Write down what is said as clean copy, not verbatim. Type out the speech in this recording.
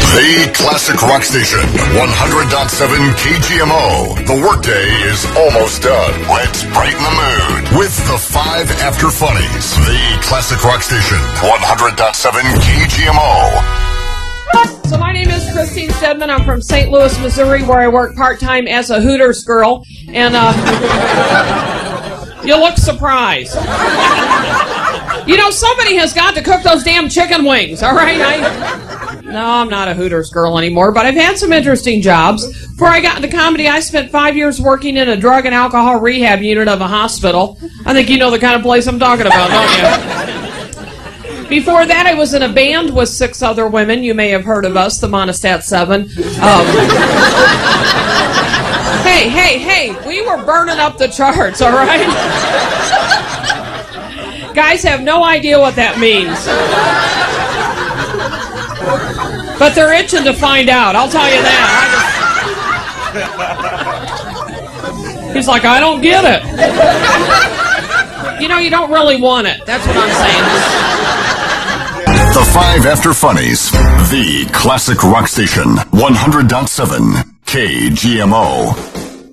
The classic rock station, 100.7 KGMO. The workday is almost done. Let's brighten the mood with the 5 After Funnies. The classic rock station, 100.7 KGMO. So my name is Christine Stedman. I'm from St. Louis, Missouri, where I work part-time as a Hooters girl. And you look surprised. You know, somebody has got to cook those damn chicken wings, all right? No, I'm not a Hooters girl anymore, but I've had some interesting jobs. Before I got into comedy, I spent 5 years working in a drug and alcohol rehab unit of a hospital. I think you know the kind of place I'm talking about, don't you? Before that, I was in a band with 6 other women. You may have heard of us, the Monistat 7. Hey, we were burning up the charts, all right? Guys have no idea what that means. But they're itching to find out, I'll tell you that. He's like, I don't get it. You know, you don't really want it. That's what I'm saying. The 5 After Funnies, the classic rock station, 100.7 KGMO.